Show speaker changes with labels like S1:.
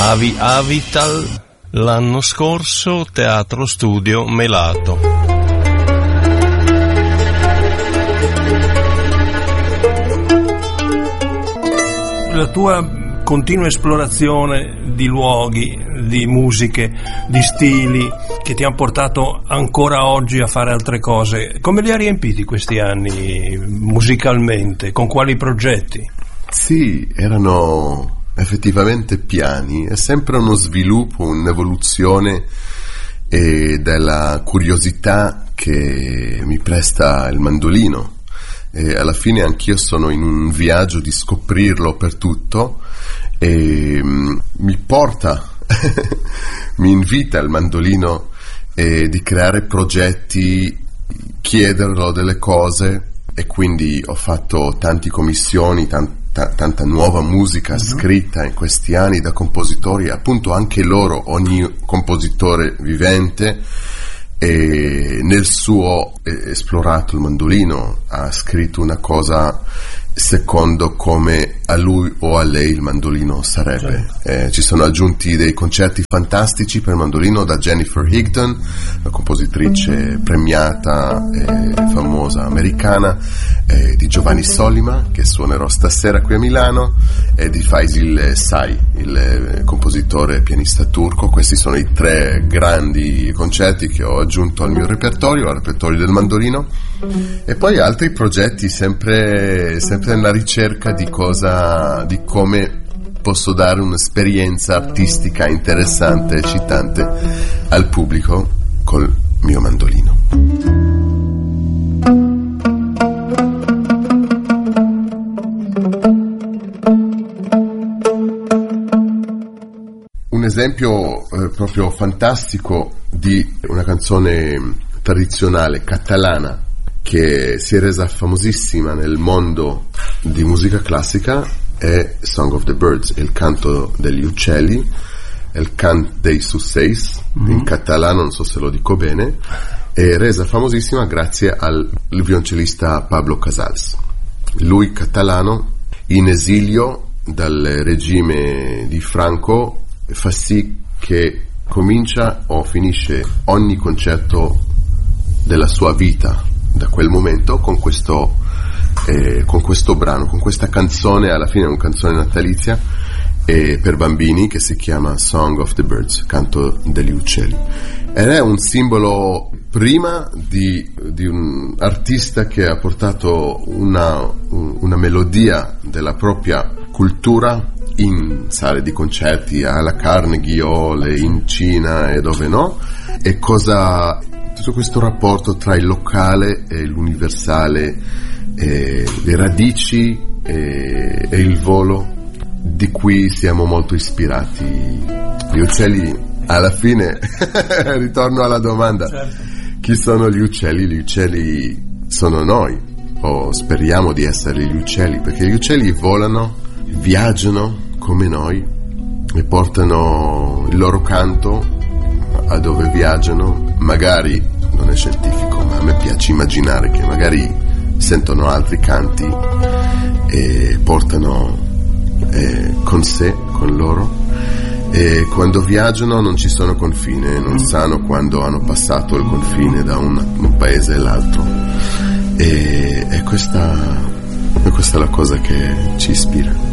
S1: Avi Avital, l'anno scorso Teatro Studio Melato. La tua continua esplorazione di luoghi, di musiche, di stili che ti hanno portato ancora oggi a fare altre cose, come li hai riempiti questi anni musicalmente? Con quali progetti?
S2: Sì, erano effettivamente piani, è sempre uno sviluppo, un'evoluzione della curiosità che mi presta il mandolino, e alla fine anch'io sono in un viaggio di scoprirlo per tutto, e mi porta mi invita il mandolino di creare progetti, chiederlo delle cose, e quindi ho fatto tante commissioni, tanta nuova musica scritta in questi anni da compositori, appunto anche loro, ogni compositore vivente e nel suo esplorato il mandolino ha scritto una cosa secondo come a lui o a lei il mandolino sarebbe. Ci sono aggiunti dei concerti fantastici per mandolino da Jennifer Higdon, una compositrice premiata e famosa americana, di Giovanni Sollima, che suonerò stasera qui a Milano, e di Faisal Say, il compositore e pianista turco. Questi sono i 3 grandi concerti che ho aggiunto al mio repertorio, al repertorio del mandolino, e poi altri progetti sempre nella ricerca di come posso dare un'esperienza artistica interessante e eccitante al pubblico col mio mandolino. Un esempio proprio fantastico di una canzone tradizionale catalana che si è resa famosissima nel mondo di musica classica è Song of the Birds, il canto degli uccelli, il cant dei susseis, in catalano, non so se lo dico bene, è resa famosissima grazie al violoncellista Pablo Casals. Lui, catalano, in esilio dal regime di Franco, fa sì che comincia o finisce ogni concerto della sua vita da quel momento con questo brano, con questa canzone. Alla fine è una canzone natalizia per bambini che si chiama Song of the Birds, canto degli uccelli, ed è un simbolo prima di un artista che ha portato una melodia della propria cultura in sale di concerti alla Carnegie Hall, in Cina e dove no, e tutto questo rapporto tra il locale e l'universale, le radici e il volo, di cui siamo molto ispirati. Gli uccelli, alla fine ritorno alla domanda, certo. Chi sono gli uccelli? Gli uccelli sono noi, o speriamo di essere gli uccelli, perché gli uccelli volano, viaggiano come noi e portano il loro canto a dove viaggiano. Magari non è scientifico, ma a me piace immaginare che magari sentono altri canti e portano con sé, con loro, e quando viaggiano non ci sono confini, non sanno quando hanno passato il confine da un paese all'altro, e questa è la cosa che ci ispira.